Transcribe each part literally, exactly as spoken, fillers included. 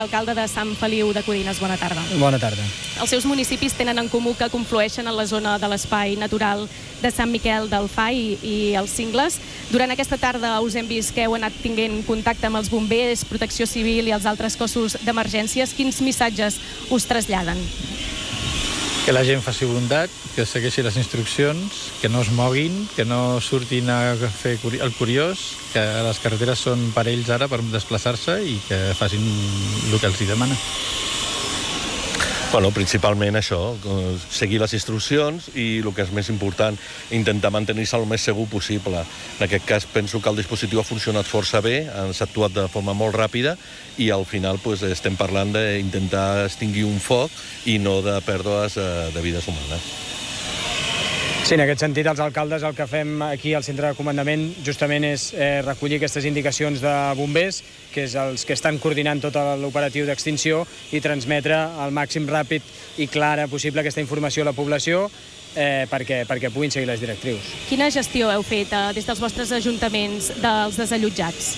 Alcalde de Sant Feliu de Codines, bona tarda. Bona tarda. Els seus municipis tenen en comú que conflueixen en la zona de l'espai natural de Sant Miquel del Fai i, i els Cingles. Durant aquesta tarda us hem vist que heu anat tinguent contacte amb els bombers, protecció civil i els altres cossos d'emergències. Quins missatges us traslladen? Que la gent faci bondat, que segueixi les instruccions, que no es moguin, que no surtin a fer el curiós, que les carreteres són per ells ara per desplaçar-se i que facin el que els hi demana. Bueno, principalment això, seguir les instruccions i el que és més important, intentar mantenir-se el més segur possible. En aquest cas penso que el dispositiu ha funcionat força bé, ens ha actuat de forma molt ràpida i al final pues, estem parlant d'intentar extingir un foc i no de pèrdues de vides humanes. Sí, en aquest sentit, els alcaldes el que fem aquí al centre de comandament justament és eh, recollir aquestes indicacions de bombers, que és els que estan coordinant tot l'operatiu d'extinció, i transmetre al màxim ràpid i clara possible aquesta informació a la població eh, perquè, perquè puguin seguir les directrius. Quina gestió heu fet eh, des dels vostres ajuntaments dels desallotjats?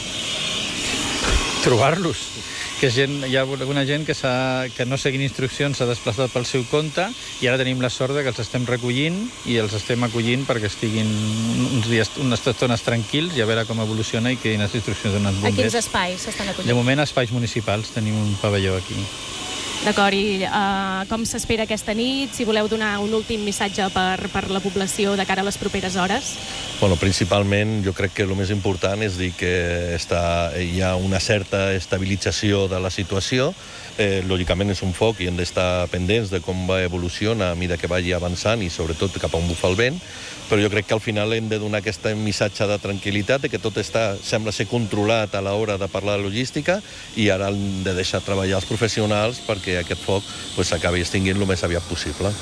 Trobar-los. Que gent, hi ha alguna gent que, que no seguint instruccions s'ha desplaçat pel seu compte i ara tenim la sort que els estem recollint i els estem acollint perquè estiguin uns dies, unes estones tranquils i a veure com evoluciona i quines les instruccions donen bombers. A quins espais s'estan acollint? De moment, espais municipals. Tenim un pavelló aquí. D'acord, i uh, com s'espera aquesta nit? Si voleu donar un últim missatge per, per la població de cara a les properes hores? Bueno, principalment jo crec que el més important és dir que està, hi ha una certa estabilització de la situació. Eh, lògicament és un foc i hem d'estar pendents de com va evolucionar a mesura que vagi avançant i sobretot cap a on bufa el vent, però jo crec que al final hem de donar aquest missatge de tranquil·litat, de que tot està, sembla ser controlat a l'hora de parlar de logística i ara hem de deixar treballar els professionals perquè aquest foc pues, s'acabi extingint el més aviat possible.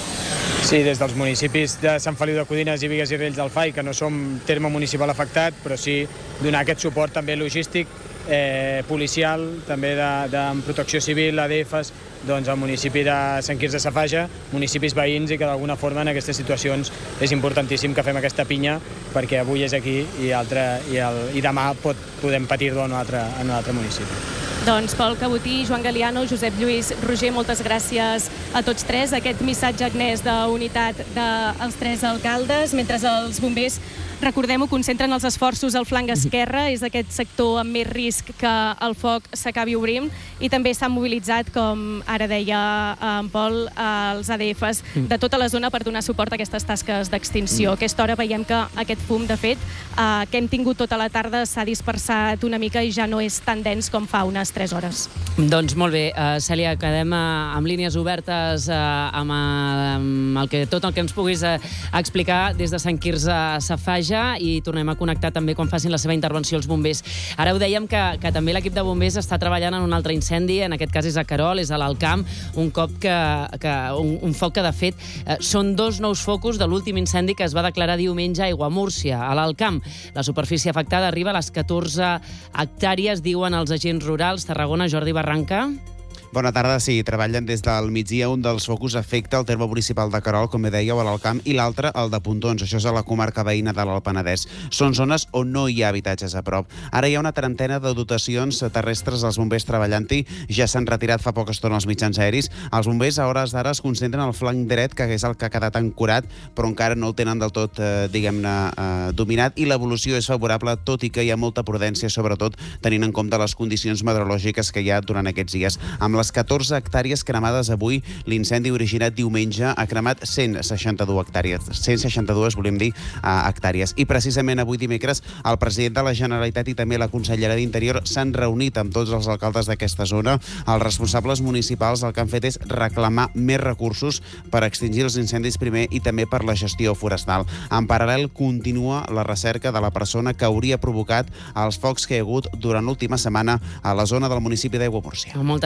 Sí, des dels municipis de Sant Feliu de Codines i Bigues i Riells del Fai, que no som terme municipal afectat, però sí donar aquest suport també logístic, eh, policial, també de, de protecció civil, A D Fs, doncs al municipi de Sant Quirze Safaja, municipis veïns, i que d'alguna forma en aquestes situacions és importantíssim que fem aquesta pinya perquè avui és aquí i, altre, i, el, i demà pot, podem patir-ho en un altre, en un altre municipi. Doncs Pol Cabotí, Joan Galiano, Josep Lluís, Roger, moltes gràcies a tots tres. Aquest missatge, Agnès, d'unitat dels tres alcaldes, mentre els bombers, recordem-ho, concentren els esforços al flanc esquerre, és aquest sector amb més risc que el foc s'acabi obrint, i també s'han mobilitzat, com ara deia en Pol, els A D Fs de tota la zona per donar suport a aquestes tasques d'extinció. A aquesta hora veiem que aquest fum, de fet, eh, que hem tingut tota la tarda s'ha dispersat una mica i ja no és tan dens com fa unes tres hores. Doncs molt bé, uh, Cèlia, quedem uh, amb línies obertes uh, amb, uh, amb el que, tot el que ens puguis uh, explicar des de Sant Quirze Safaja, i tornem a connectar també quan facin la seva intervenció els bombers. Ara ho dèiem que, que també l'equip de bombers està treballant en un altre incendi, en aquest cas és a Querol, és a l'Alt Camp, un cop que, que un, un foc que de fet uh, són dos nous focus de l'últim incendi que es va declarar diumenge a Aiguamúrcia, a l'Alt Camp. La superfície afectada arriba a les catorze hectàrees, diuen els agents rurals. Tarragona, Jordi Barranca. Bona tarda, sí, treballen des del migdia. Un dels focus afecta el terme municipal de Querol, com dèieu, a l'Alt Camp, i l'altre, el de Pontons. Això és a la comarca veïna de l'Alt Penedès. Són zones on no hi ha habitatges a prop. Ara hi ha una trentena de dotacions terrestres dels bombers treballant-hi. Ja s'han retirat fa poca estona els mitjans aeris. Els bombers a hores d'ara es concentren al flanc dret, que és el que ha quedat ancorat, però encara no el tenen del tot, eh, diguem-ne, eh, dominat, i l'evolució és favorable, tot i que hi ha molta prudència, sobretot tenint en compte les condicions meteorològiques que hi ha durant aquests dies. Amb les catorze hectàrees cremades avui, l'incendi originat diumenge ha cremat cent seixanta-dues hectàrees, cent seixanta-dues, volem dir, uh, hectàrees. I precisament avui dimecres el president de la Generalitat i també la consellera d'Interior s'han reunit amb tots els alcaldes d'aquesta zona. Els responsables municipals el que han fet és reclamar més recursos per extingir els incendis primer i també per la gestió forestal. En paral·lel, continua la recerca de la persona que hauria provocat els focs que hi ha hagut durant l'última setmana a la zona del municipi d'Aiguamúrcia. Moltes gràcies,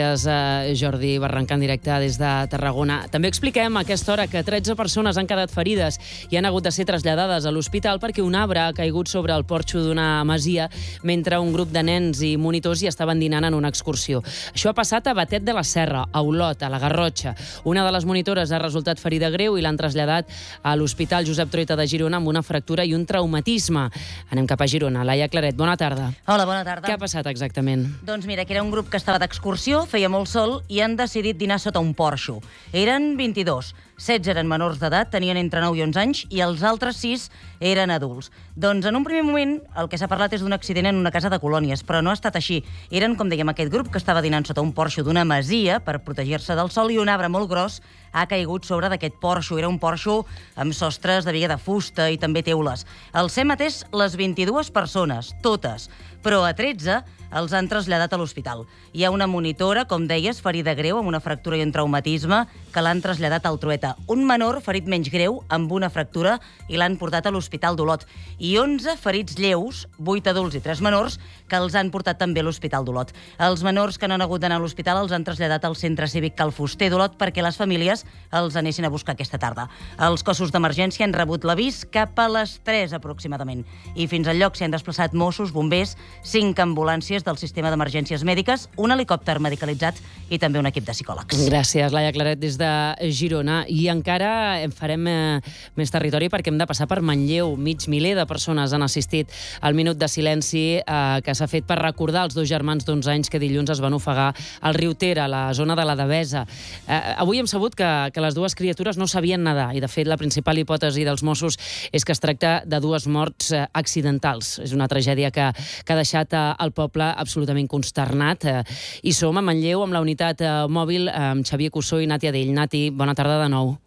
Gràcies, Jordi Barranca, en directe des de Tarragona. També expliquem a aquesta hora que tretze persones han quedat ferides i han hagut de ser traslladades a l'hospital perquè un arbre ha caigut sobre el porxo d'una masia mentre un grup de nens i monitors hi estaven dinant en una excursió. Això ha passat a Batet de la Serra, a Olot, a la Garrotxa. Una de les monitores ha resultat ferida greu i l'han traslladat a l'Hospital Josep Trueta de Girona amb una fractura i un traumatisme. Anem cap a Girona. Laia Claret, bona tarda. Hola, bona tarda. Què ha passat exactament? Doncs mira, que era un grup que estava d'excursió, feia molt sol i han decidit dinar sota un porxo. Eren vint-i-dos, setze eren menors d'edat, tenien entre nou i onze anys, i els altres sis eren adults. Doncs en un primer moment el que s'ha parlat és d'un accident en una casa de colònies, però no ha estat així. Eren, com dèiem, aquest grup que estava dinant sota un porxo d'una masia per protegir-se del sol i un arbre molt gros ha caigut sobre d'aquest porxo. Era un porxo amb sostres de biga de fusta i també teules. El S E M ha atès les vint-i-dues persones, totes, però a tretze els han traslladat a l'hospital. Hi ha una monitora, com deies, ferida greu, amb una fractura i un traumatisme, que l'han traslladat al Trueta. Un menor ferit menys greu, amb una fractura, i l'han portat a l'Hospital d'Olot. I onze ferits lleus, vuit adults i tres menors, que els han portat també a l'Hospital d'Olot. Els menors que no han hagut d'anar a l'hospital els han traslladat al Centre Cívic Cal Fuster d'Olot perquè les famílies els anessin a buscar aquesta tarda. Els cossos d'emergència han rebut l'avís cap a les tres aproximadament. I fins al lloc s'hi han desplaçat Mossos, bombers, cinc ambulàncies del sistema d'emergències mèdiques, un helicòpter medicalitzat i també un equip de psicòlegs. Gràcies, Laia Claret, des de Girona. I encara en farem eh, més territori perquè hem de passar per Manlleu. Mig miler de persones han assistit al minut de silenci eh, que s'ha fet per recordar els dos germans d'onze anys que dilluns es van ofegar al riu Ter, a la zona de la Devesa. Eh, avui hem sabut que, que les dues criatures no sabien nedar i, de fet, la principal hipòtesi dels Mossos és que es tracta de dues morts eh, accidentals. És una tragèdia que, que ha deixat eh, el poble absolutament consternat. Eh, I som a Manlleu amb la unitat eh, mòbil eh, amb Xavier Cussó i Nàtia Dell. Nati, bona tarda de nou.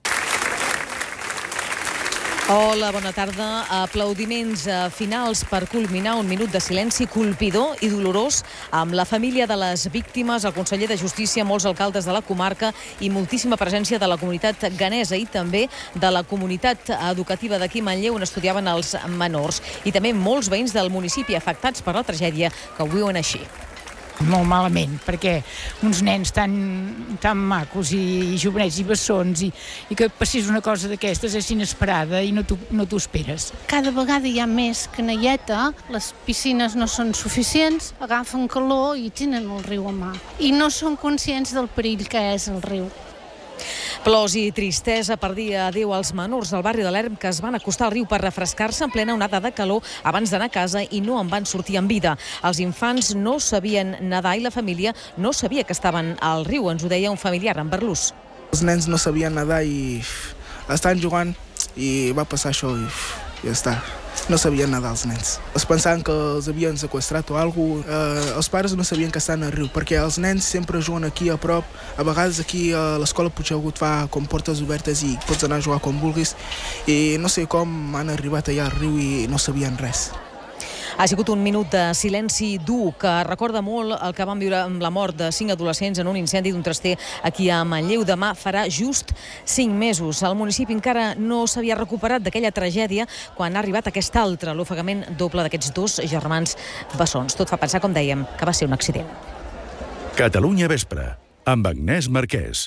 Hola, bona tarda. Aplaudiments finals per culminar un minut de silenci colpidor i dolorós amb la família de les víctimes, el conseller de Justícia, molts alcaldes de la comarca i moltíssima presència de la comunitat ganesa i també de la comunitat educativa d'aquí a Manlleu on estudiaven els menors. I també molts veïns del municipi afectats per la tragèdia que ho viuen així. Molt malament, perquè uns nens tan, tan macos i, i jovenets i bessons i, i que passés una cosa d'aquestes és inesperada i no t'ho no t'ho esperes. Cada vegada hi ha més canalleta, les piscines no són suficients, agafen calor i tenen el riu a mà. I no són conscients del perill que és el riu. Plors i tristesa per dir adéu als menors del barri de l'Erm que es van acostar al riu per refrescar-se en plena onada de calor abans d'anar a casa i no en van sortir en vida. Els infants no sabien nedar i la família no sabia que estaven al riu, ens ho deia un familiar en Berlús. Els nens no sabien nedar i estaven jugant i va passar això i ja està. No sabien nedar els nens. Es pensaven que els havien sequestrat o alguna cosa. Eh, els pares no sabien que estaven al riu, perquè els nens sempre juguen aquí a prop. A vegades aquí a l'escola Puigdegut fa com portes obertes i pots anar a jugar com vulguis. I no sé com han arribat allà al riu i no sabien res. Ha sigut un minut de silenci dur que recorda molt el que vam viure amb la mort de cinc adolescents en un incendi d'un traster aquí a Manlleu. Demà farà just cinc mesos. El municipi encara no s'havia recuperat d'aquella tragèdia quan ha arribat aquest altre, l'ofegament doble d'aquests dos germans bessons. Tot fa pensar, com dèiem, que va ser un accident. Catalunya Vespre, amb Agnès Marquès.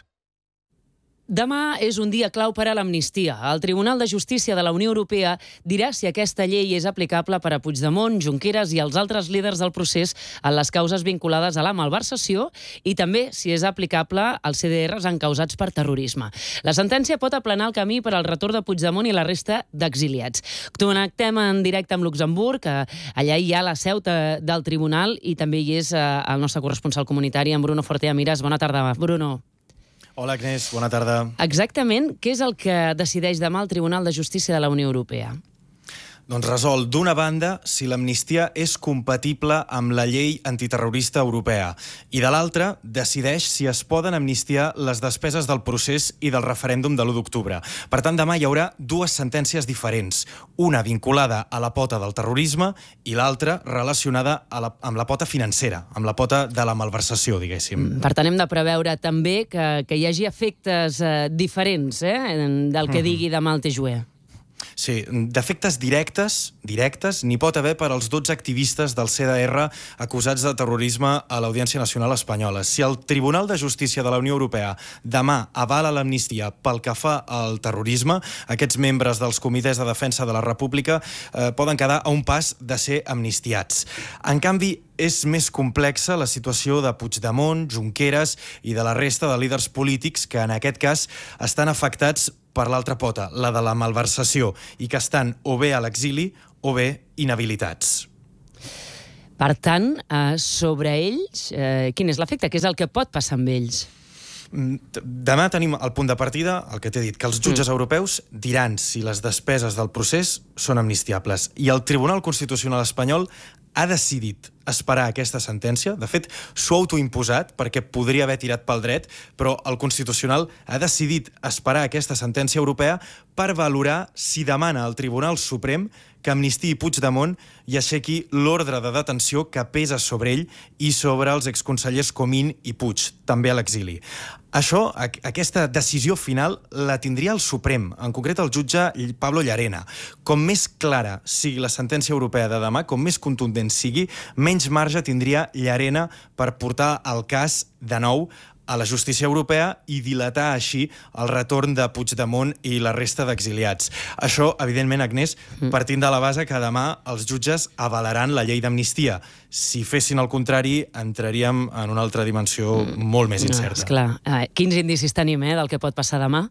Demà és un dia clau per a l'amnistia. El Tribunal de Justícia de la Unió Europea dirà si aquesta llei és aplicable per a Puigdemont, Junqueras i els altres líders del procés en les causes vinculades a la malversació i també si és aplicable als C D Rs encausats per terrorisme. La sentència pot aplanar el camí per al retorn de Puigdemont i la resta d'exiliats. Connectem en directe amb Luxemburg, allà hi ha la seu del tribunal i també hi és el nostre corresponsal comunitari, en Bruno Fortea Miras. Bona tarda, Bruno. Hola, Agnès, bona tarda. Exactament, què és el que decideix demà el Tribunal de Justícia de la Unió Europea? Doncs resol, d'una banda, si l'amnistia és compatible amb la llei antiterrorista europea i, de l'altra, decideix si es poden amnistiar les despeses del procés i del referèndum de l'u d'octubre. Per tant, demà hi haurà dues sentències diferents, una vinculada a la pota del terrorisme i l'altra relacionada a la, amb la pota financera, amb la pota de la malversació, diguéssim. Per tant, hem de preveure també que, que hi hagi efectes eh, diferents eh, del que digui demà el T J U E. Sí, d'efectes directes, directes, n'hi pot haver per als dotze activistes del C D R acusats de terrorisme a l'Audiència Nacional Espanyola. Si el Tribunal de Justícia de la Unió Europea demà avala l'amnistia pel que fa al terrorisme, aquests membres dels comitès de defensa de la República eh, poden quedar a un pas de ser amnistiats. En canvi, és més complexa la situació de Puigdemont, Junqueras i de la resta de líders polítics que en aquest cas estan afectats per l'altra pota, la de la malversació, i que estan o bé a l'exili o bé inhabilitats. Per tant, eh, sobre ells, eh, quin és l'efecte? Què és el que pot passar amb ells? Demà tenim el punt de partida, el que t'he dit, que els jutges mm. europeus diran si les despeses del procés són amnistiables. I el Tribunal Constitucional espanyol ha decidit esperar aquesta sentència. De fet, s'ho ha autoimposat perquè podria haver tirat pel dret, però el Constitucional ha decidit esperar aquesta sentència europea per valorar si demana al Tribunal Suprem que amnistiï Puigdemont i aixequi l'ordre de detenció que pesa sobre ell i sobre els exconsellers Comín i Puig, també a l'exili. Això, aquesta decisió final, la tindria el Suprem, en concret el jutge Pablo Llarena. Com més clara sigui la sentència europea de demà, com més contundent sigui, menys marge tindria Llarena per portar el cas de nou a la justícia europea i dilatar així el retorn de Puigdemont i la resta d'exiliats. Això, evidentment, Agnès, partint de la base que demà els jutges avalaran la llei d'amnistia. Si fessin el contrari, entraríem en una altra dimensió molt més incerta. No, esclar. Eh, quins indicis tenim eh, del que pot passar demà?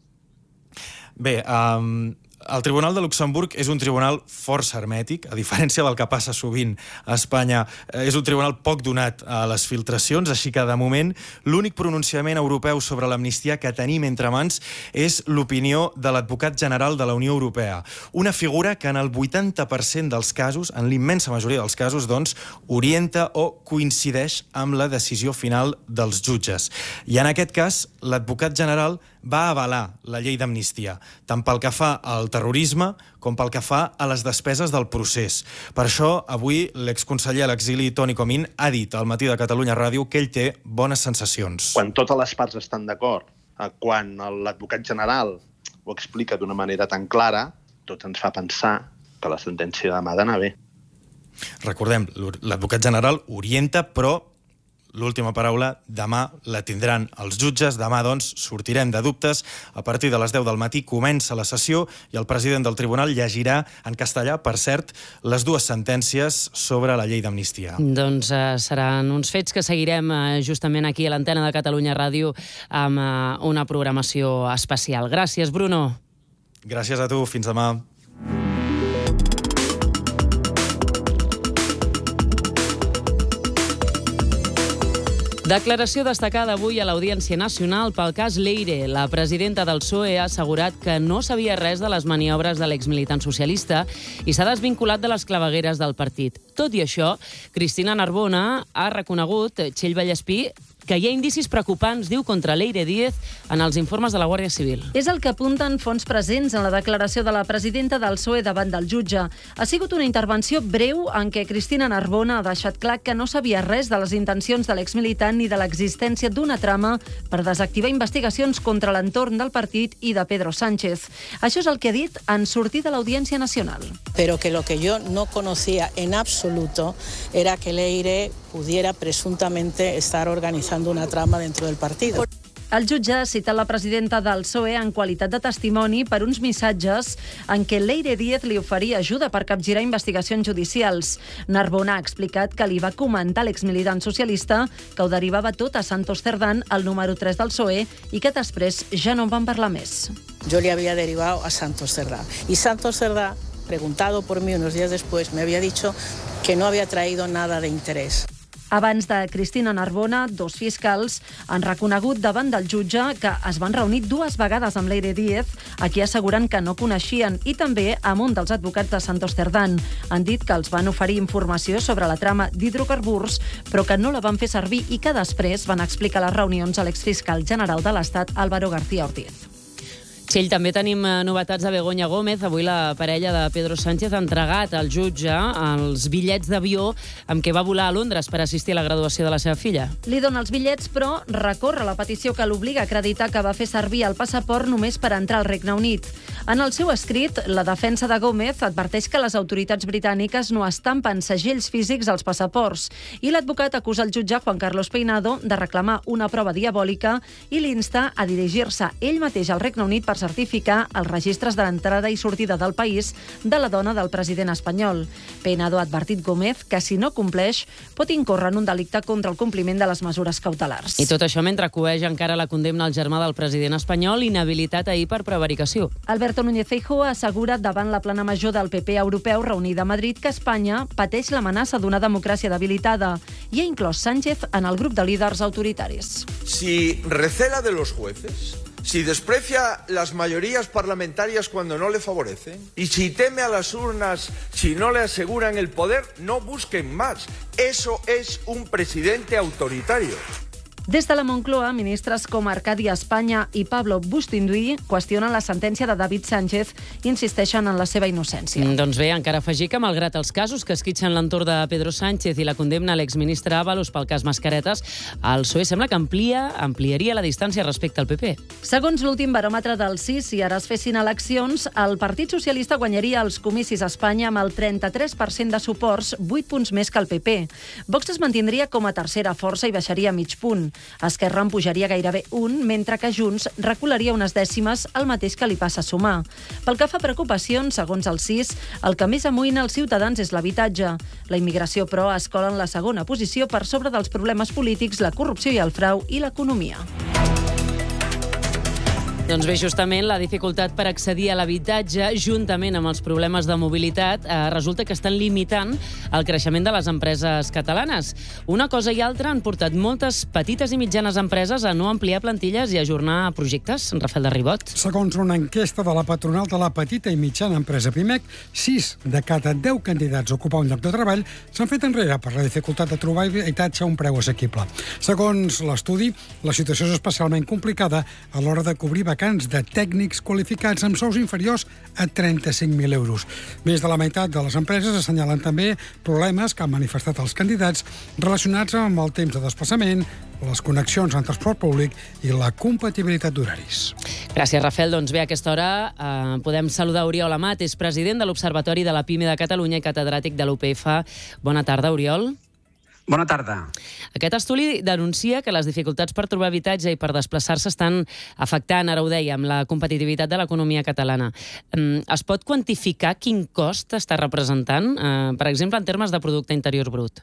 Bé, um, el Tribunal de Luxemburg és un tribunal força hermètic, a diferència del que passa sovint a Espanya. És un tribunal poc donat a les filtracions, així que, de moment, l'únic pronunciament europeu sobre l'amnistia que tenim entre mans és l'opinió de l'advocat general de la Unió Europea. Una figura que en el vuitanta per cent dels casos, en l'immensa majoria dels casos, doncs, orienta o coincideix amb la decisió final dels jutges. I en aquest cas, l'advocat general va avalar la llei d'amnistia, tant pel que fa al terrorisme com pel que fa a les despeses del procés. Per això, avui, l'exconseller a l'exili Toni Comín ha dit al Matí de Catalunya Ràdio que ell té bones sensacions. Quan totes les parts estan d'acord, quan l'advocat general ho explica d'una manera tan clara, tot ens fa pensar que la sentència demà ha d'anar bé. Recordem, l'advocat general orienta, però l'última paraula demà la tindran els jutges. Demà, doncs, sortirem de dubtes. A partir de les deu del matí comença la sessió i el president del tribunal llegirà en castellà, per cert, les dues sentències sobre la llei d'amnistia. Doncs eh, seran uns fets que seguirem eh, justament aquí a l'antena de Catalunya Ràdio amb eh, una programació especial. Gràcies, Bruno. Gràcies a tu. Fins demà. Declaració destacada avui a l'Audiència Nacional pel cas Leire. La presidenta del P S O E ha assegurat que no sabia res de les maniobres de l'exmilitant socialista i s'ha desvinculat de les clavegueres del partit. Tot i això, Cristina Narbona ha reconegut, Txell Vallespí, que hi ha indicis preocupants, diu, contra Leire Díez en els informes de la Guàrdia Civil. És el que apunten fonts presents en la declaració de la presidenta del P S O E davant del jutge. Ha sigut una intervenció breu en què Cristina Narbona ha deixat clar que no sabia res de les intencions de l'exmilitant ni de l'existència d'una trama per desactivar investigacions contra l'entorn del partit i de Pedro Sánchez. Això és el que ha dit en sortir de l'Audiència Nacional. Pero que lo que yo no conocía en absoluto era que Leire pudiera presuntamente estar organizando una trama dentro del partido. El jutge ha citat la presidenta del P S O E en qualitat de testimoni per uns missatges en què Leire Díez li oferia ajuda per capgirar investigacions judicials. Narbona ha explicat que li va comentar l'exmilitant socialista que ho derivava tot a Santos Cerdán, el número tres del P S O E, i que després ja no en van parlar més. Yo le había derivado a Santos Cerdán. Y Santos Cerdán, preguntado por mí unos días después, me había dicho que no había traído nada de interés. Abans de Cristina Narbona, dos fiscals han reconegut davant del jutge que es van reunir dues vegades amb Leire Díez, a qui asseguren que no coneixien, i també amb un dels advocats de Santos Cerdán. Han dit que els van oferir informació sobre la trama d'hidrocarburs, però que no la van fer servir i que després van explicar les reunions a l'exfiscal general de l'Estat, Álvaro García Ortiz. Txell, també tenim novetats de Begoña Gómez. Avui la parella de Pedro Sánchez ha entregat al jutge els bitllets d'avió amb què va volar a Londres per assistir a la graduació de la seva filla. Li dona els bitllets, però recorre la petició que l'obliga a acreditar que va fer servir el passaport només per entrar al Regne Unit. En el seu escrit, la defensa de Gómez adverteix que les autoritats britàniques no estampen segells físics als passaports i l'advocat acusa el jutge Juan Carlos Peinado de reclamar una prova diabòlica i l'insta a dirigir-se ell mateix al Regne Unit per certificar els registres de l'entrada i sortida del país de la dona del president espanyol. Peinado ha advertit Gómez que, si no compleix, pot incórrer en un delicte contra el compliment de les mesures cautelars. I tot això mentre coeix encara la condemna al germà del president espanyol, inhabilitat ahir per prevaricació. Alberto Núñez Feijóo ha assegurat davant la plana major del P P europeu reunida a Madrid que Espanya pateix l'amenaça d'una democràcia debilitada i ha inclòs Sánchez en el grup de líders autoritaris. Si recela de los jueces, si desprecia las mayorías parlamentarias cuando no le favorecen y si teme a las urnas si no le aseguran el poder, no busquen más. Eso es un presidente autoritario. Des de la Moncloa, ministres com Arcadi Espanya i Pablo Bustinduy qüestionen la sentència de David Sánchez i insisteixen en la seva innocència. Doncs bé, encara afegir que, malgrat els casos que esquitxen l'entorn de Pedro Sánchez i la condemna a l'exministre Ábalos pel cas Mascaretes, el P S O E sembla que amplia, ampliaria la distància respecte al P P. Segons l'últim baròmetre del C I S, si ara es fessin eleccions, el Partit Socialista guanyaria els comicis a Espanya amb el trenta-tres per cent de suports, vuit punts més que el P P. Vox es mantindria com a tercera força i baixaria mig punt. Esquerra en pujaria gairebé un, mentre que Junts recularia unes dècimes, el mateix que li passa a Sumar. Pel que fa a preocupacions, segons el C I S, el que més amoïna els ciutadans és l'habitatge. La immigració, però, es cola en la segona posició per sobre dels problemes polítics, la corrupció i el frau i l'economia. Doncs bé, justament la dificultat per accedir a l'habitatge, juntament amb els problemes de mobilitat, eh, resulta que estan limitant el creixement de les empreses catalanes. Una cosa i altra han portat moltes petites i mitjanes empreses a no ampliar plantilles i ajornar projectes. Rafael de Ribot. Segons una enquesta de la patronal de la petita i mitjana empresa Pimec, sis de cada deu candidats a ocupar un lloc de treball s'han fet enrere per la dificultat de trobar habitatge a un preu assequible. Segons l'estudi, la situació és especialment complicada a l'hora de cobrir vacants de tècnics qualificats amb sous inferiors a trenta-cinc mil euros. Més de la meitat de les empreses assenyalen també problemes que han manifestat els candidats relacionats amb el temps de desplaçament, les connexions en transport públic i la compatibilitat d'horaris. Gràcies, Rafael. Doncs bé, a aquesta hora eh, podem saludar Oriol Amat, és president de l'Observatori de la PIME de Catalunya i catedràtic de l'U P F. Bona tarda, Oriol. Bona tarda. Aquest estudi denuncia que les dificultats per trobar habitatge i per desplaçar-se estan afectant, ara ho dèiem, la competitivitat de l'economia catalana. Es pot quantificar quin cost està representant, eh, per exemple, en termes de producte interior brut?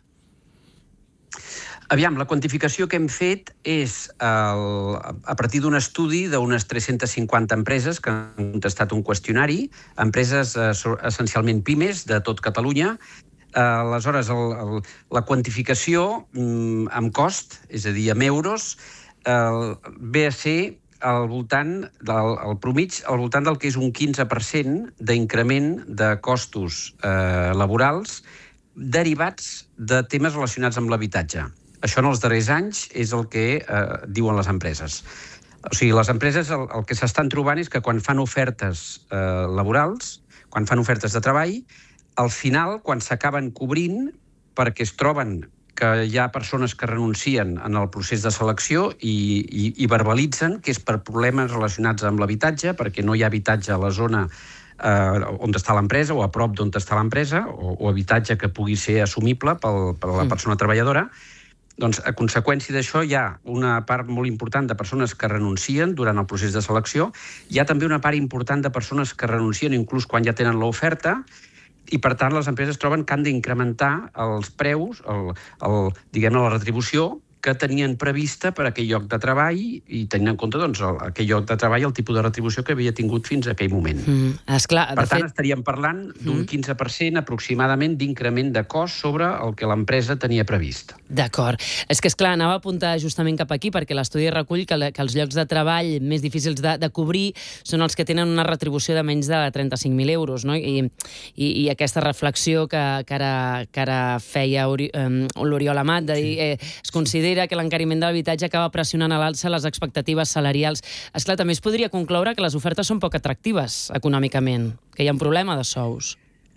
Aviam, la quantificació que hem fet és el, a partir d'un estudi d'unes tres-centes cinquanta empreses que han contestat un qüestionari, empreses eh, essencialment pimes de tot Catalunya. Aleshores, el, el, la quantificació mm, amb cost, és a dir, amb euros, el, ve a ser al voltant del el promig, al voltant del que és un quinze per cent d'increment de costos eh, laborals derivats de temes relacionats amb l'habitatge. Això en els darrers anys és el que eh, diuen les empreses. O sigui, les empreses el, el que s'estan trobant és que quan fan ofertes eh, laborals, quan fan ofertes de treball, al final, quan s'acaben cobrint, perquè es troben que hi ha persones que renuncien en el procés de selecció i, i, i verbalitzen que és per problemes relacionats amb l'habitatge, perquè no hi ha habitatge a la zona eh, on està l'empresa o a prop d'on està l'empresa, o, o habitatge que pugui ser assumible pel, per la persona treballadora. Doncs, a conseqüència d'això, hi ha una part molt important de persones que renuncien durant el procés de selecció. Hi ha també una part important de persones que renuncien inclús quan ja tenen l'oferta, i, per tant, les empreses troben que han d'incrementar els preus, el, el, diguem-ne, la retribució que tenien prevista per a aquell lloc de treball i tenint en compte, doncs, el, aquell lloc de treball, el tipus de retribució que havia tingut fins a aquell moment. Mm, esclar, per de tant, fet... estaríem parlant d'un mm. quinze per cent aproximadament d'increment de cost sobre el que l'empresa tenia previst. D'acord. És que, esclar, anava a apuntar justament cap aquí, perquè l'estudi recull que, que els llocs de treball més difícils de, de cobrir són els que tenen una retribució de menys de trenta-cinc mil euros, no? I, i, i aquesta reflexió que, que, ara, que ara feia Ori, um, l'Oriol Amat, de dir, eh, es considera considera que l'encariment de l'habitatge acaba pressionant a l'alça les expectatives salarials. Esclar, també es podria concloure que les ofertes són poc atractives econòmicament, que hi ha un problema de sous.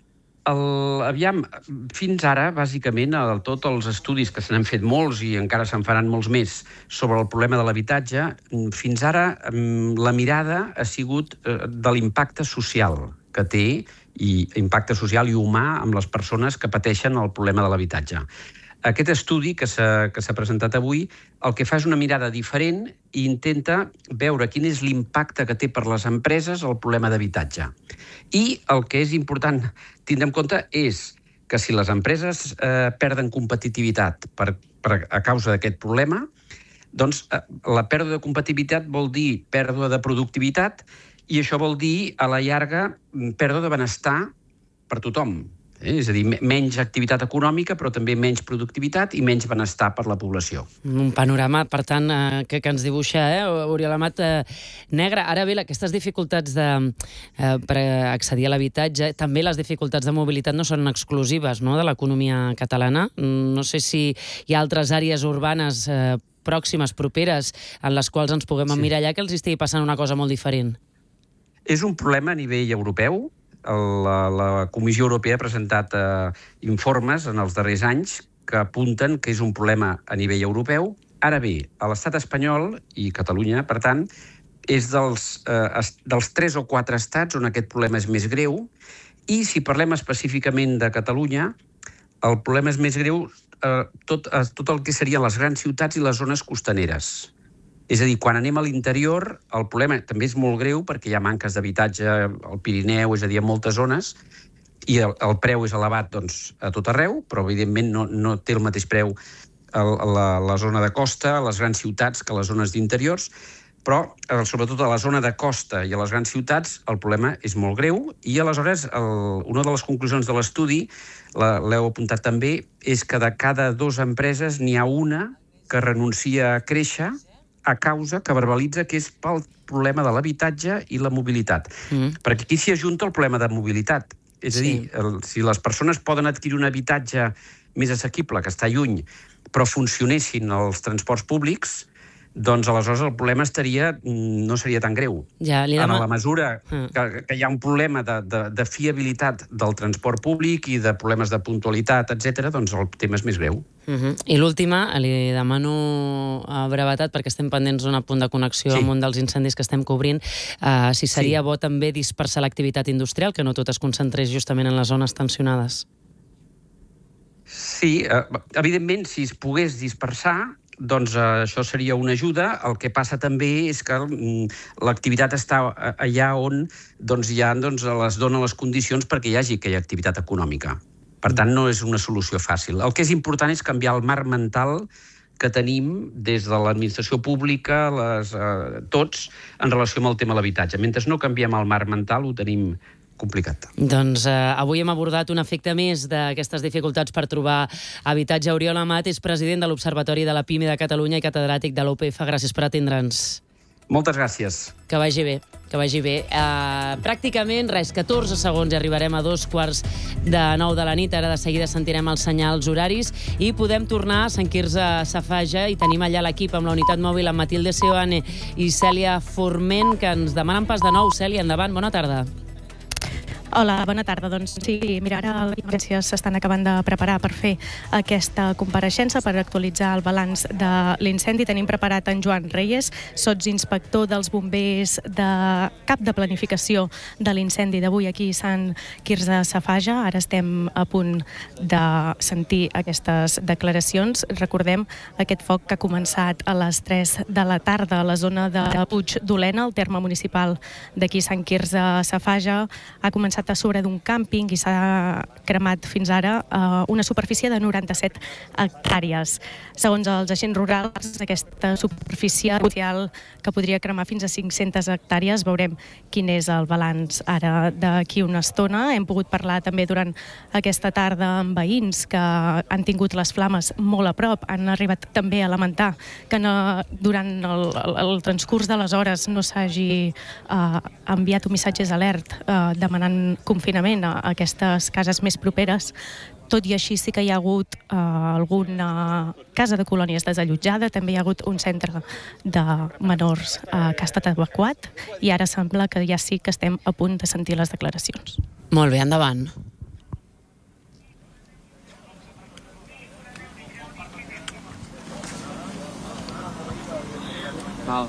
El, aviam, fins ara, bàsicament, el, tots els estudis que se n'han fet molts i encara se'n faran molts més sobre el problema de l'habitatge, fins ara la mirada ha sigut de l'impacte social que té, i impacte social i humà amb les persones que pateixen el problema de l'habitatge. Aquest estudi que s'ha que s'ha presentat avui el que fa és una mirada diferent i intenta veure quin és l'impacte que té per les empreses el problema d'habitatge. I el que és important tindre en compte és que si les empreses eh, perden competitivitat per, per, a causa d'aquest problema, doncs eh, la pèrdua de competitivitat vol dir pèrdua de productivitat i això vol dir, a la llarga, pèrdua de benestar per tothom. Eh? És a dir, menys activitat econòmica, però també menys productivitat i menys benestar per la població. Un panorama, per tant, eh, que, que ens dibuixa, eh, Oriol Amat, eh, negre. Ara bé, aquestes dificultats de, eh, per accedir a l'habitatge, també les dificultats de mobilitat no són exclusives, no?, de l'economia catalana. No sé si hi ha altres àrees urbanes eh, pròximes, properes, en les quals ens puguem emmirallar, que els estigui passant una cosa molt diferent. És un problema a nivell europeu. La, la Comissió Europea ha presentat eh, informes en els darrers anys que apunten que és un problema a nivell europeu. Ara bé, a l'estat espanyol i Catalunya, per tant, és dels, eh, dels tres o quatre estats on aquest problema és més greu, i si parlem específicament de Catalunya, el problema és més greu eh, tot, eh, tot el que serien les grans ciutats i les zones costaneres. És a dir, quan anem a l'interior, el problema també és molt greu perquè hi ha manques d'habitatge al Pirineu, és a dir, a moltes zones, i el, el preu és elevat doncs, a tot arreu, però evidentment no, no té el mateix preu a la, la zona de costa, a les grans ciutats, que a les zones d'interiors, però sobretot a la zona de costa i a les grans ciutats el problema és molt greu i aleshores el, una de les conclusions de l'estudi, l'heu apuntat també, és que de cada dues empreses n'hi ha una que renuncia a créixer a causa que verbalitza que és pel problema de l'habitatge i la mobilitat. Mm. Perquè aquí s'hi ajunta el problema de mobilitat. És a dir, sí. el, si les persones poden adquirir un habitatge més assequible, que està lluny, però funcionessin els transports públics, doncs aleshores el problema estaria, no seria tan greu. Ja, li demà... En la mesura que, que hi ha un problema de, de, de fiabilitat del transport públic i de problemes de puntualitat, etcètera, doncs el tema és més greu. Uh -huh. I l'última, li demano a brevetat, perquè estem pendents d'un punt de connexió sí. amb un dels incendis que estem cobrint, uh, si seria sí. bo també dispersar l'activitat industrial, que no tot es concentrés justament en les zones tensionades. Sí, eh, evidentment, si es pogués dispersar, doncs eh, això seria una ajuda. El que passa també és que mm, l'activitat està allà on doncs, ja doncs, les dona les condicions perquè hi hagi aquella activitat econòmica. Per tant, no és una solució fàcil. El que és important és canviar el marc mental que tenim des de l'administració pública, les, eh, tots, en relació amb el tema de l'habitatge. Mentre no canviem el marc mental, ho tenim complicat. Doncs eh, avui hem abordat un efecte més d'aquestes dificultats per trobar habitatge. Oriol Amat és president de l'Observatori de la PIME de Catalunya i catedràtic de l'U P F. Gràcies per atendre'ns. Moltes gràcies. Que vagi bé, que vagi bé. Uh, pràcticament, res, catorze segons i arribarem a dos quarts de nou de la nit. Ara de seguida sentirem els senyals horaris i podem tornar a Sant Quirze Safaja i tenim allà l'equip amb la unitat mòbil amb Matilde Seoane i Cèlia Forment, que ens demanen pas de nou. Cèlia, endavant, bona tarda. Hola, bona tarda. Doncs sí, mira, ara les agències s'estan acabant de preparar per fer aquesta compareixença, per actualitzar el balanç de l'incendi. Tenim preparat en Joan Reyes, sotsinspector dels bombers de cap de planificació de l'incendi d'avui aquí a Sant Quirze Safaja. Ara estem a punt de sentir aquestes declaracions. Recordem aquest foc que ha començat a les tres de la tarda a la zona de Puig d'Olena, el terme municipal d'aquí Sant Quirze Safaja. Ha començat a sobre d'un càmping i s'ha cremat fins ara uh, una superfície de noranta-set hectàrees. Segons els agents rurals, aquesta superfície potencial que podria cremar fins a cinc-centes hectàrees. Veurem quin és el balanç ara d'aquí una estona. Hem pogut parlar també durant aquesta tarda amb veïns que han tingut les flames molt a prop. Han arribat també a lamentar que no, durant el, el, el transcurs de les hores no s'hagi uh, enviat un missatge d'alert uh, demanant confinament a aquestes cases més properes. Tot i així sí que hi ha hagut eh, alguna casa de colònies desallotjada, també hi ha hagut un centre de menors eh, que ha estat evacuat i ara sembla que ja sí que estem a punt de sentir les declaracions. Molt bé, endavant. Val.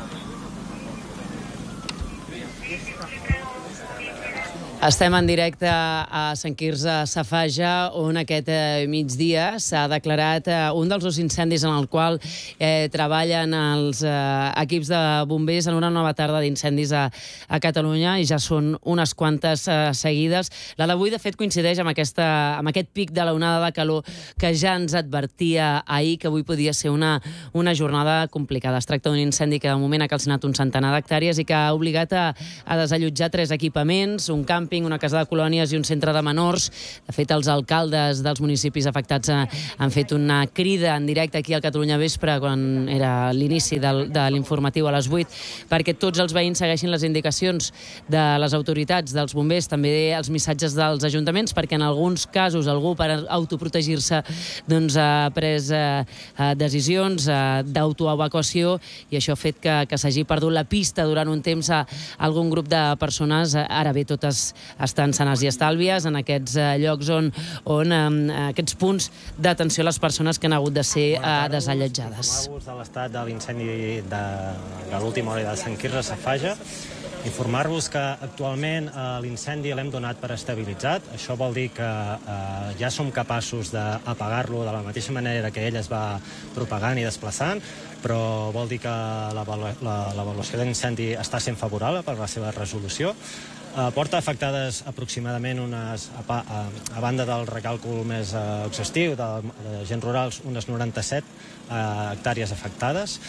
Estem en directe a Sant Quirze Safaja, on aquest eh, migdia s'ha declarat eh, un dels dos incendis en el qual eh, treballen els eh, equips de bombers en una nova tarda d'incendis a, a Catalunya, i ja són unes quantes eh, seguides. La d'avui, de fet, coincideix amb, aquesta, amb aquest pic de l'onada de calor que ja ens advertia ahir que avui podia ser una, una jornada complicada. Es tracta d'un incendi que de moment ha calcinat un centenar d'hectàrees i que ha obligat a, a desallotjar tres equipaments, un camp una casa de colònies i un centre de menors. De fet, els alcaldes dels municipis afectats han fet una crida en directe aquí al Catalunya Vespre, quan era l'inici de l'informatiu a les vuit, perquè tots els veïns segueixin les indicacions de les autoritats, dels bombers, també els missatges dels ajuntaments, perquè en alguns casos algú, per autoprotegir-se, doncs ha pres eh, decisions eh, d'autoevacuació, i això ha fet que, que s'hagi perdut la pista durant un temps a algun grup de persones. Ara bé, totes estan sanes i estàlvies en aquests eh, llocs on, on eh, aquests punts d'atenció a les persones que han hagut de ser eh, desallotjades. Informar-vos de l'estat de l'incendi de, de l'última hora de Sant Quirze Safaja. Informar-vos que actualment eh, l'incendi l'hem donat per estabilitzat. Això vol dir que eh, ja som capaços d'apagar-lo de la mateixa manera que ell es va propagant i desplaçant, però vol dir que l'avaluació de l'incendi està sent favorable per la seva resolució. Uh, porta afectades aproximadament unes, a, a, a banda del recàlcul més uh, exhaustiu de, de gens rurals, unes noranta-set uh, hectàrees afectades,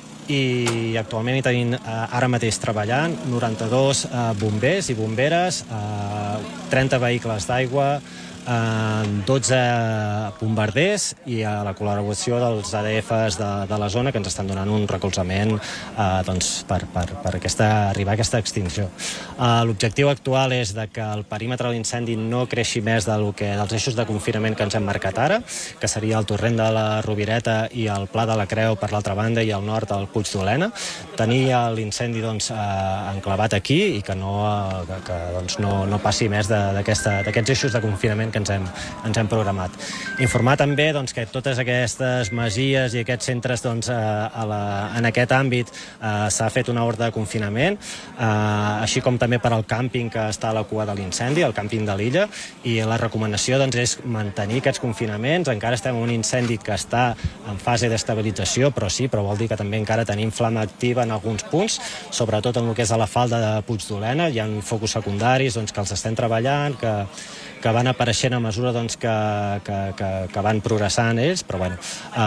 i actualment hi tenim uh, ara mateix treballant noranta-dos uh, bombers i bomberes, uh, trenta vehicles d'aigua, uh, dotze bombarders i a la col·laboració dels A D Fs de, de la zona, que ens estan donant un recolzament uh, doncs, per, per, per aquesta, arribar a aquesta extinció. Uh, L'objectiu actual és de que el perímetre de l'incendi no creixi més del que, dels eixos de confinament que ens hem marcat ara, que seria el torrent de la Rovireta i el Pla de la Creu per l'altra banda i al nord el Puig d'Olena. Tenir l'incendi doncs, uh, enclavat aquí i que no, uh, que, que, doncs, no, no passi més d'aquests eixos de confinament que ens hem, ens hem programat. Informar també doncs, que totes aquestes masies i aquests centres doncs, a la, en aquest àmbit eh, s'ha fet una ordre de confinament, eh, així com també per al càmping que està a la cua de l'incendi, el càmping de l'illa, i la recomanació doncs, és mantenir aquests confinaments. Encara estem en un incendi que està en fase d'estabilització, però sí, però vol dir que també encara tenim flama activa en alguns punts, sobretot en el que és a la falda de Puig d'Olena. Hi ha focus secundaris doncs, que els estem treballant, que que van apareixent a mesura doncs, que, que, que, que van progressant ells, però bueno,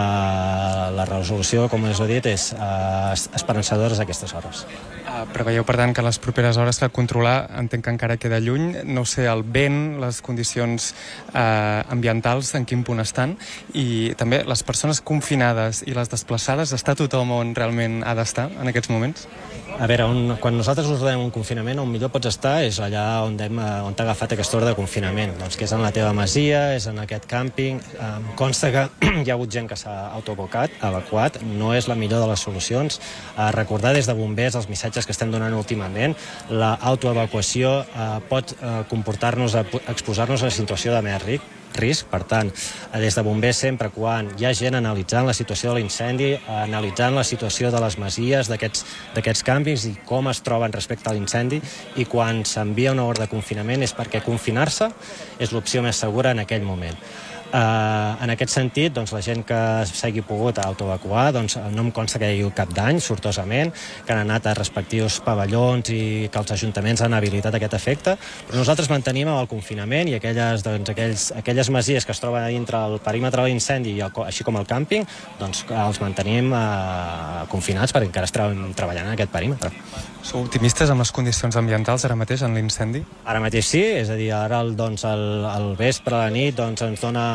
eh, la resolució, com us he dit, és eh, esperançadora a aquestes hores. Uh, preveieu, per tant, que les properes hores que controlar, entenc que encara queda lluny, no sé, el vent, les condicions uh, ambientals, en quin punt estan, i també les persones confinades i les desplaçades, està tothom on realment ha d'estar en aquests moments? A veure, on, quan nosaltres ordenem un confinament, on millor pots estar és allà on t'ha agafat aquesta ordre de confinament, doncs, que és en la teva masia, és en aquest càmping. Em consta que hi ha hagut gent que s'ha autoevacuat, evacuat, no és la millor de les solucions. Eh, recordar des de bombers els missatges que estem donant últimament, l'autoevacuació eh, pot eh, comportar-nos, a, exposar-nos a una situació de més risc, risc. Per tant, des de bombers sempre quan hi ha gent analitzant la situació de l'incendi, analitzant la situació de les masies, d'aquests càmpings i com es troben respecte a l'incendi, i quan s'envia una ordre de confinament és perquè confinar-se és l'opció més segura en aquell moment. Uh, en aquest sentit, doncs, la gent que s'hagi pogut autoevacuar, doncs, no em consta que hi hagi cap dany, sortosament, que han anat a respectius pavellons i que els ajuntaments han habilitat aquest efecte, però nosaltres mantenim el confinament i aquelles, doncs, aquells, aquelles masies que es troben a dintre el perímetre de l'incendi, així com el càmping, doncs, els mantenim uh, confinats perquè encara estem treballant en aquest perímetre. Sou optimistes amb les condicions ambientals ara mateix en l'incendi? Ara mateix sí, és a dir, ara el, doncs, el, el vespre, a la nit, doncs, ens dona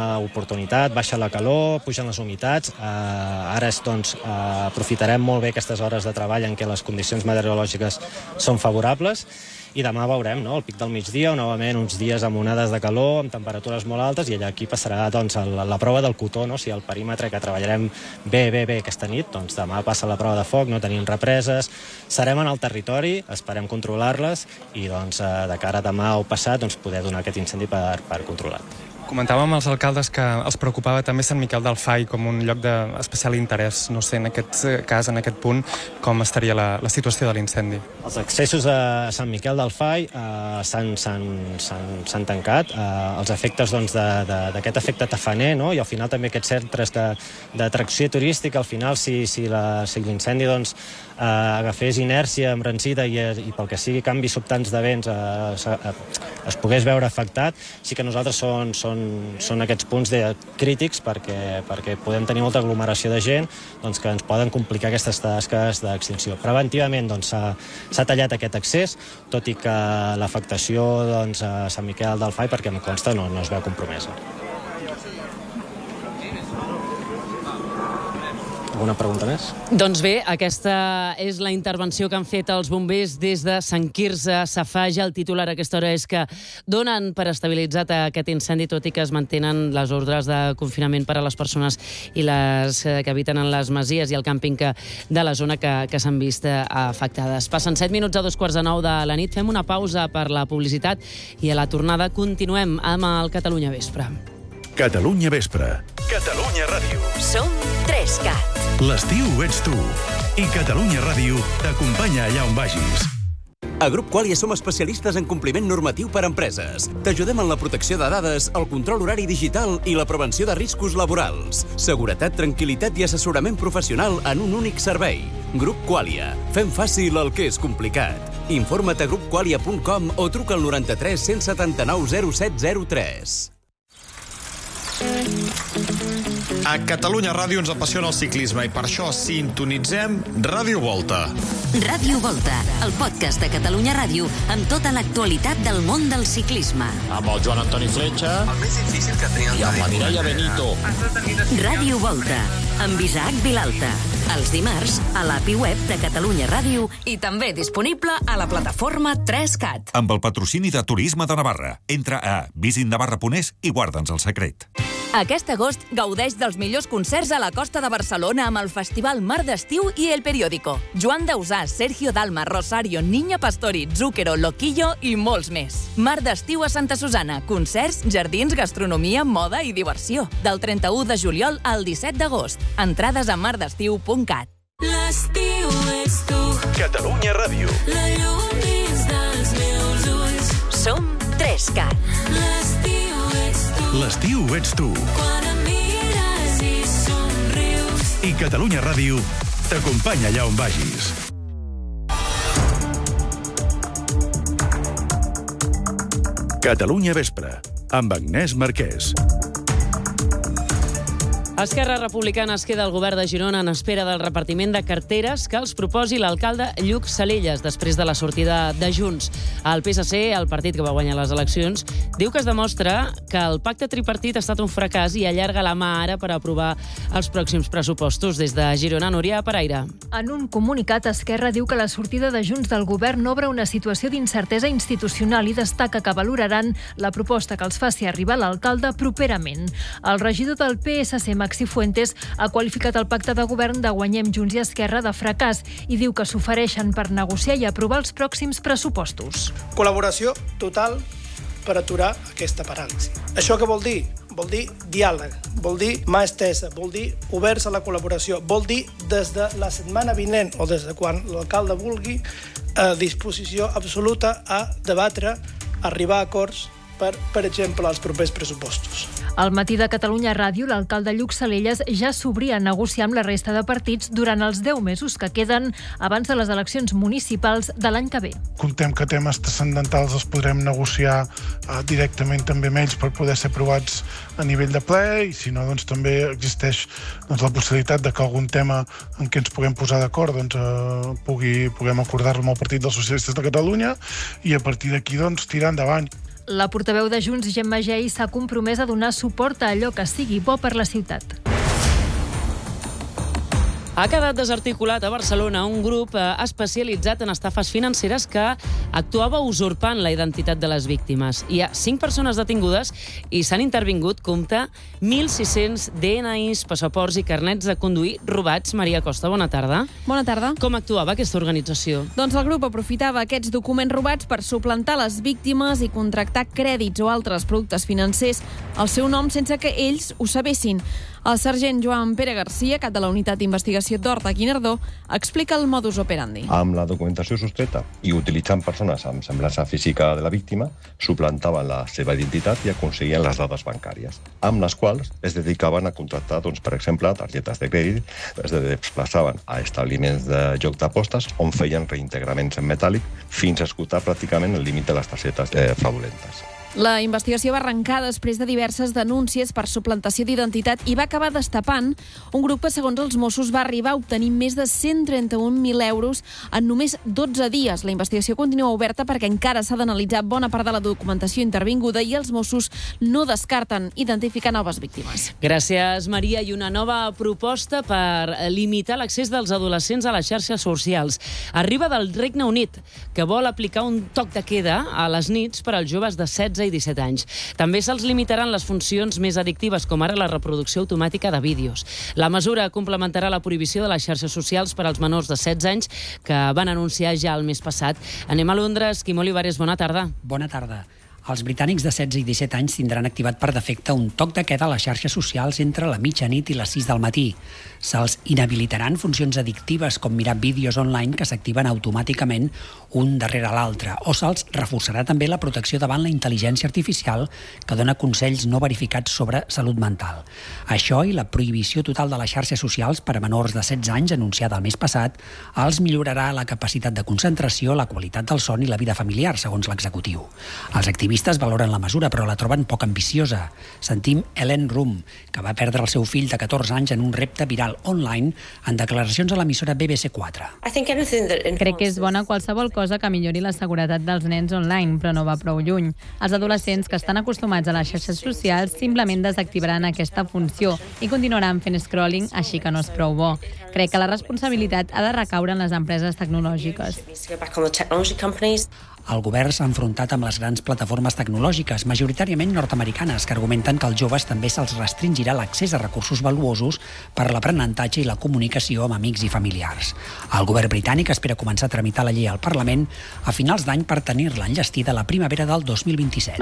bona oportunitat, baixa la calor, pugen les humitats, eh, ara és, doncs, eh, aprofitarem molt bé aquestes hores de treball en què les condicions meteorològiques són favorables, i demà veurem, no?, el pic del migdia, o novament uns dies amb onades de calor, amb temperatures molt altes, i allà aquí passarà, doncs, la, la prova del cotó, no?, si el perímetre que treballarem bé, bé, bé aquesta nit, doncs demà passa la prova de foc, no tenim represes, serem en el territori, esperem controlar-les, i doncs de cara a demà o passat, doncs poder donar aquest incendi per, per controlat. Comentàvem als alcaldes que els preocupava també Sant Miquel del Fai com un lloc d'especial interès. No sé, en aquest cas, en aquest punt, com estaria la, la situació de l'incendi? Els accessos a Sant Miquel del Fai eh, s'han tancat. Eh, els efectes doncs, d'aquest efecte tafaner, no? I al final també aquests centres d'atracció turística, al final, si, si l'incendi si doncs, eh, agafés inèrcia, embranzida i, i pel que sigui canvis sobtants de vents eh, es pogués veure afectat, sí que nosaltres són, són són aquests punts de, crítics perquè, perquè podem tenir molta aglomeració de gent doncs, que ens poden complicar aquestes tasques d'extinció. Preventivament doncs, s'ha tallat aquest accés, tot i que l'afectació doncs, a Sant Miquel del Fai, perquè em consta, no, no es veu compromesa. Alguna pregunta més? Doncs bé, aquesta és la intervenció que han fet els bombers des de Sant Quirze Safaja. El titular a aquesta hora és que donen per estabilitzat aquest incendi, tot i que es mantenen les ordres de confinament per a les persones i les que habiten en les masies i el càmping que, de la zona que, que s'han vist afectades. Passen set minuts a dos quarts de nou de la nit. Fem una pausa per la publicitat i a la tornada continuem amb el Catalunya Vespre. Catalunya Vespre. Catalunya Ràdio. Som tres-cat. L'estiu ets tu. I Catalunya Ràdio t'acompanya allà on vagis. A Grup Qualia som especialistes en compliment normatiu per a empreses. T'ajudem en la protecció de dades, el control horari digital i la prevenció de riscos laborals. Seguretat, tranquil·litat i assessorament professional en un únic servei. Grup Qualia. Fem fàcil el que és complicat. Informa't a grup qualia punt com o truca al noranta-tres cent setanta-nou zero set zero tres. A Catalunya Ràdio ens apassiona el ciclisme i per això sintonitzem Ràdio Volta. Ràdio Volta, el podcast de Catalunya Ràdio amb tota l'actualitat del món del ciclisme. Amb el Joan Antoni Fletxa. El més difícil que tenia el I amb la Mireia Benito. Ràdio Volta, amb Isaac Vilalta. Els dimarts, a l'A P I web de Catalunya Ràdio i també disponible a la plataforma tres cat. Amb el patrocini de Turisme de Navarra. Entra a visit navarra punt es i guarda'ns el secret. Aquest agost gaudeix dels millors concerts a la costa de Barcelona amb el Festival Mar d'Estiu i El Periódico. Joan Dausà, Sergio Dalma, Rosario, Niña Pastori, Zúquero, Loquillo i molts més. Mar d'Estiu a Santa Susana. Concerts, jardins, gastronomia, moda i diversió. Del trenta-u de juliol al disset d'agost. Entrades a mar d'estiu punt cat. L'estiu ets tu. Catalunya Ràdio. La llum dins dels meus ulls. Som tres cat. L'estiu ets tu. L'estiu ets tu. Quan em mires i somrius. I Catalunya Ràdio t'acompanya allà on vagis. Catalunya Vespre, amb Agnès Marquès. Esquerra Republicana es queda al govern de Girona en espera del repartiment de carteres que els proposi l'alcalde Lluc Salelles després de la sortida de Junts. El P S C, el partit que va guanyar les eleccions, diu que es demostra que el pacte tripartit ha estat un fracàs i allarga la mà ara per aprovar els pròxims pressupostos. Des de Girona, Núria Paraire. En un comunicat, Esquerra diu que la sortida de Junts del govern obre una situació d'incertesa institucional i destaca que valoraran la proposta que els faci arribar l'alcalde properament. El regidor del P S C, Maxi Fuentes, ha qualificat el pacte de govern de Guanyem Junts i Esquerra de fracàs i diu que s'ofereixen per negociar i aprovar els pròxims pressupostos. Col·laboració total per aturar aquesta paràlisi. Això què vol dir? Vol dir diàleg, vol dir mà estesa, vol dir oberts a la col·laboració, vol dir des de la setmana vinent o des de quan l'alcalde vulgui, a disposició absoluta a debatre, arribar a acords per, per exemple, als propers pressupostos. Al matí de Catalunya Ràdio, l'alcalde Lluc Salelles ja s'obria a negociar amb la resta de partits durant els deu mesos que queden abans de les eleccions municipals de l'any que ve. Contem que temes transcendentals els podrem negociar eh, directament també amb ells per poder ser aprovats a nivell de ple i si no, doncs també existeix doncs, la possibilitat de que algun tema en què ens puguem posar d'acord doncs, eh, pugui, puguem acordar-lo amb el Partit dels Socialistes de Catalunya i a partir d'aquí doncs, tirar endavant. La portaveu de Junts, Gemma Gey, s'ha compromès a donar suport a allò que sigui bo per la ciutat. Ha quedat desarticulat a Barcelona un grup especialitzat en estafes financeres que actuava usurpant la identitat de les víctimes. Hi ha cinc persones detingudes i s'han intervingut, compte, mil sis-cents D N Is, passaports i carnets de conduir robats. Maria Costa, bona tarda. Bona tarda. Com actuava aquesta organització? Doncs el grup aprofitava aquests documents robats per suplantar les víctimes i contractar crèdits o altres productes financers al seu nom sense que ells ho sabessin. El sergent Joan Pere Garcia, cap de la unitat d'investigació d'Horta Guinardó, explica el modus operandi. Amb la documentació sostreta i utilitzant persones amb semblança física de la víctima, suplantaven la seva identitat i aconseguien les dades bancàries, amb les quals es dedicaven a contractar, doncs, per exemple, targetes de crèdit, es desplaçaven a establiments de joc d'apostes on feien reintegraments en metàl·lic fins a esgotar pràcticament el límit de les targetes eh, fraudulentes. La investigació va arrencar després de diverses denúncies per suplantació d'identitat i va acabar destapant un grup que, segons els Mossos, va arribar a obtenir més de cent trenta-un mil euros en només dotze dies. La investigació continua oberta perquè encara s'ha d'analitzar bona part de la documentació intervinguda i els Mossos no descarten identificar noves víctimes. Gràcies, Maria. I una nova proposta per limitar l'accés dels adolescents a les xarxes socials. Arriba del Regne Unit, que vol aplicar un toc de queda a les nits per als joves de setze i disset anys. També se'ls limitaran les funcions més addictives, com ara la reproducció automàtica de vídeos. La mesura complementarà la prohibició de les xarxes socials per als menors de setze anys que van anunciar ja el mes passat. Anem a Londres. Quim Olivares, bona tarda. Bona tarda. Els britànics de setze i disset anys tindran activat per defecte un toc de queda a les xarxes socials entre la mitjanit i les sis del matí. Se'ls inhabilitaran funcions addictives com mirar vídeos online que s'activen automàticament un darrere l'altre, o se'ls reforçarà també la protecció davant la intel·ligència artificial que dona consells no verificats sobre salut mental. Això i la prohibició total de les xarxes socials per a menors de setze anys anunciada el mes passat els millorarà la capacitat de concentració, la qualitat del son i la vida familiar, segons l'executiu. Els activistes valoren la mesura, però la troben poc ambiciosa. Sentim Ellen Rum, que va perdre el seu fill de catorze anys en un repte viral online, en declaracions a l'emissora B B C quatre. Crec que és bona qualsevol cosa que millori la seguretat dels nens online, però no va prou lluny. Els adolescents que estan acostumats a les xarxes socials simplement desactivaran aquesta funció i continuaran fent scrolling, així que no és prou bo. Crec que la responsabilitat ha de recaure en les empreses tecnològiques. El govern s'ha enfrontat amb les grans plataformes tecnològiques, majoritàriament nord-americanes, que argumenten que als joves també se'ls restringirà l'accés a recursos valuosos per a l'aprenentatge i la comunicació amb amics i familiars. El govern britànic espera començar a tramitar la llei al Parlament a finals d'any per tenir-la enllestida la primavera del dos mil vint-i-set.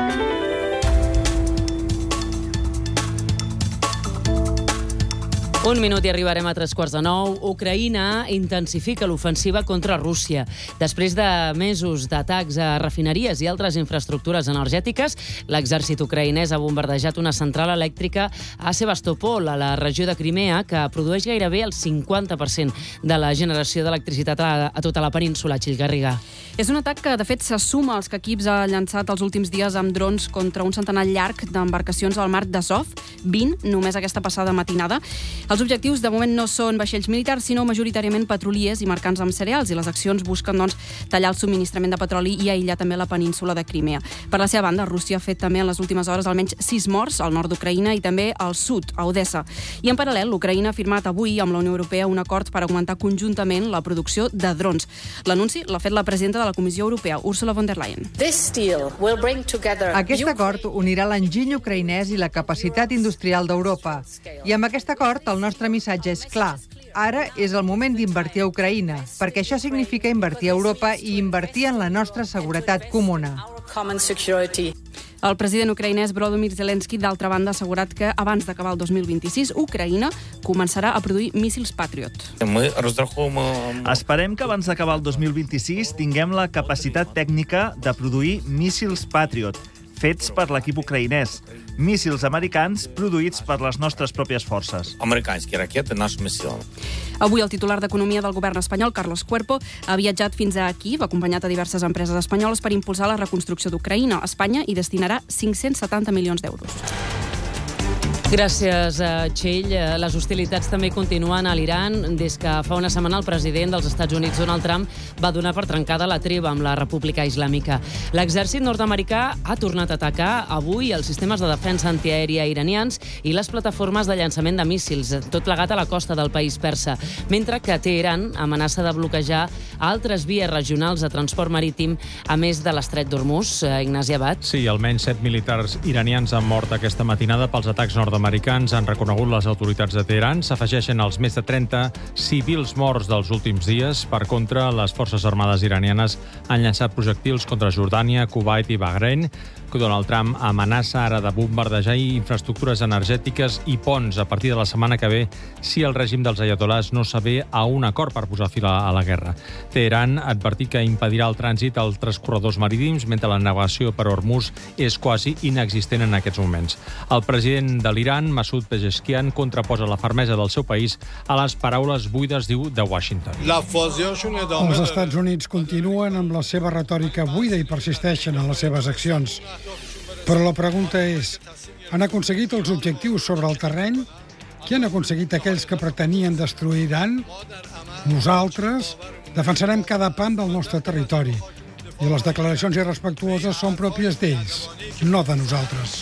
Un minut i arribarem a tres quarts de nou. Ucraïna intensifica l'ofensiva contra Rússia. Després de mesos d'atacs a refineries i altres infraestructures energètiques, l'exèrcit ucraïnès ha bombardejat una central elèctrica a Sebastopol, a la regió de Crimea, que produeix gairebé el cinquanta per cent de la generació d'electricitat a, a tota la península. Txell Garriga. És un atac que, de fet, se suma als que equips ha llançat els últims dies amb drons contra un centenar llarg d'embarcacions al mar d'Azov, vint només aquesta passada matinada. Els objectius, de moment, no són vaixells militars, sinó majoritàriament petroliers i mercants amb cereals, i les accions busquen, doncs, tallar el subministrament de petroli i aïllar també la península de Crimea. Per la seva banda, Rússia ha fet també en les últimes hores almenys sis morts al nord d'Ucraïna i també al sud, a Odessa. I en paral·lel, l'Ucraïna ha firmat avui amb la Unió Europea un acord per augmentar conjuntament la producció de drons. L'anunci l'ha fet la presidenta de la Comissió Europea, Ursula von der Leyen. Aquest acord unirà l'enginy ucraïnès i la capacitat industrial d'Europa. I amb aquest acord, el nostre missatge és clar. Ara és el moment d'invertir a Ucraïna, perquè això significa invertir a Europa i invertir en la nostra seguretat comuna. El president ucraïnès Volodymyr Zelensky, d'altra banda, ha assegurat que abans d'acabar el dos mil vint-i-sis, Ucraïna començarà a produir míssils Patriot. Esperem que abans d'acabar el dos mil vint-i-sis tinguem la capacitat tècnica de produir míssils Patriot, fets per l'equip ucraïnès, míssils americans produïts per les nostres pròpies forces. Avui el titular d'Economia del govern espanyol, Carlos Cuerpo, ha viatjat fins a Kíev, acompanyat a diverses empreses espanyoles per impulsar la reconstrucció d'Ucraïna. Espanya hi destinarà cinc-cents setanta milions d'euros. Gràcies, Txell. Les hostilitats també continuen a l'Iran. Des que fa una setmana el president dels Estats Units, Donald Trump, va donar per trencada la treva amb la República Islàmica. L'exèrcit nord-americà ha tornat a atacar avui els sistemes de defensa antiaèria iranians i les plataformes de llançament de míssils, tot plegat a la costa del país persa, mentre que Teheran amenaça de bloquejar altres vies regionals de transport marítim, a més de l'estret d'Hormuz. Ignasi Abad. Sí, almenys set militars iranians han mort aquesta matinada pels atacs nord-americans, han reconegut les autoritats de Teheran. S'afegeixen els més de trenta civils morts dels últims dies. Per contra, les forces armades iranianes han llançat projectils contra Jordània, Kuwait i Bahrein. Donald Trump amenaça ara de bombardejar infraestructures energètiques i ponts a partir de la setmana que ve si el règim dels ayatolás no s'avé a un acord per posar fi a la guerra. Teheran ha advertit que impedirà el trànsit a altres corredors marítims, mentre la navegació per Hormuz és quasi inexistent en aquests moments. El president de l'Iran, Masoud Pezeshkian, contraposa la fermesa del seu país a les paraules buides, diu, de Washington. Els Estats Units continuen amb la seva retòrica buida i persisteixen en les seves accions. Però la pregunta és, han aconseguit els objectius sobre el terreny? Què han aconseguit aquells que pretenien destruir Iran? Nosaltres defensarem cada pam del nostre territori i les declaracions irrespectuoses són pròpies d'ells, no de nosaltres.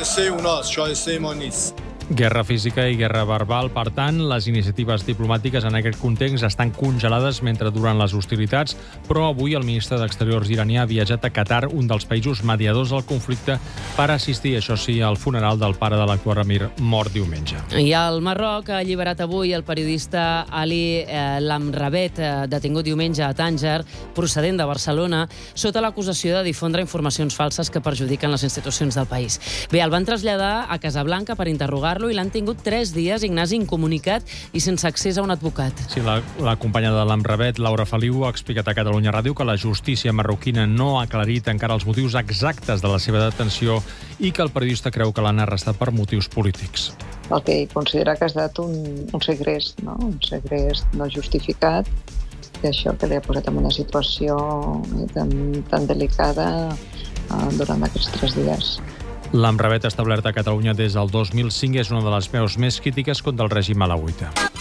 Guerra física i guerra verbal. Per tant, les iniciatives diplomàtiques en aquest context estan congelades mentre duren les hostilitats, però avui el ministre d'Exteriors iranià ha viatjat a Qatar, un dels països mediadors del conflicte, per assistir, això sí, al funeral del pare de l'actual emir mort diumenge. I el Marroc ha alliberat avui el periodista Ali eh, Lamrabet, eh, detingut diumenge a Tànger, procedent de Barcelona, sota l'acusació de difondre informacions falses que perjudiquen les institucions del país. Bé, el van traslladar a Casablanca per interrogar-lo i l'han tingut tres dies, Ignasi, incomunicat i sense accés a un advocat. Sí, la, la companya de l'Amravet, Laura Feliu, ha explicat a Catalunya Ràdio que la justícia marroquina no ha aclarit encara els motius exactes de la seva detenció i que el periodista creu que l'han arrestat per motius polítics. El que considera que ha estat un, un segrest, no? un segrest no justificat, i això que li ha posat en una situació tan, tan delicada eh, durant aquests tres dies. L'Amravet, establerta a Catalunya des del dos mil cinc, és una de les veus més crítiques contra el règim alauita.